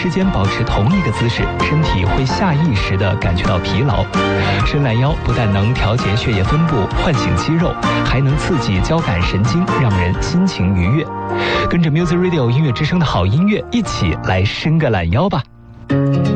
时间保持同一个姿势，身体会下意识地感觉到疲劳。伸懒腰不但能调节血液分布，唤醒肌肉，还能刺激交感神经，让人心情愉悦。跟着 Music Radio 音乐之声的好音乐，一起来伸个懒腰吧。